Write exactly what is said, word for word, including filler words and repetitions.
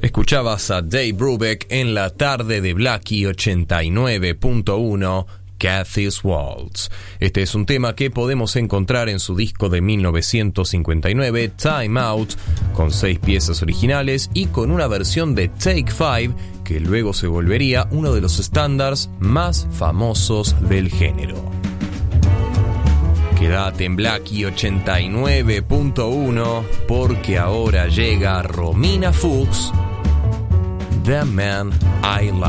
Escuchabas a Dave Brubeck en la tarde de Blackie ochenta y nueve punto uno, Kathy's Waltz. Este es un tema que podemos encontrar en su disco de mil novecientos cincuenta y nueve, Time Out, con seis piezas originales y con una versión de Take Five que luego se volvería uno de los estándares más famosos del género. Quédate en Blackie ochenta y nueve punto uno porque ahora llega Romina Fuchs, The Man I Like.